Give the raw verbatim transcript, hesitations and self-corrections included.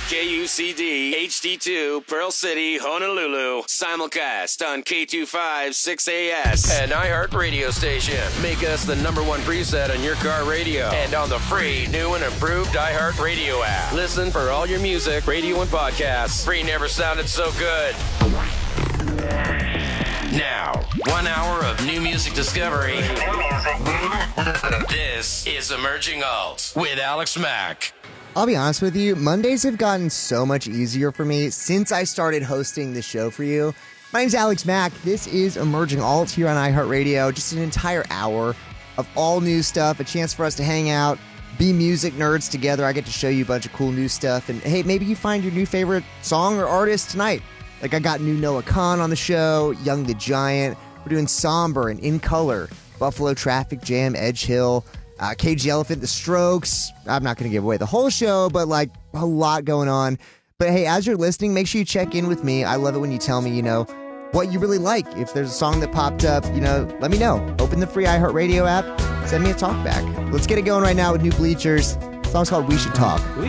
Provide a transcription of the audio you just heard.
K U C D H D two, Pearl City, Honolulu. Simulcast on K two five six A S. An iHeart radio station. Make us the number one preset on your car radio. And on the free, new and improved iHeart radio app. Listen for all your music, radio, and podcasts. Free never sounded so good. Now, one hour of new music discovery. This is Emerging Alt with Alex Mack. I'll be honest with you, Mondays have gotten so much easier for me since I started hosting the show for you. My name's Alex Mack. This is Emerging Alt here on iHeartRadio. Just an entire hour of all new stuff, a chance for us to hang out, be music nerds together. I get to show you a bunch of cool new stuff. And hey, maybe you find your new favorite song or artist tonight. Like I got new Noah Kahan on the show, Young the Giant. We're doing Somber and In Color, Buffalo Traffic Jam, Edge Hill. Uh, Cage the Elephant, The Strokes. I'm not going to give away the whole show, but like a lot going on. But hey, as you're listening, make sure you check in with me. I love it when you tell me, you know, what you really like. If there's a song that popped up, you know, let me know. Open the free iHeartRadio app. Send me a talk back. Let's get it going right now with New Bleachers. The song's called We Should Talk. We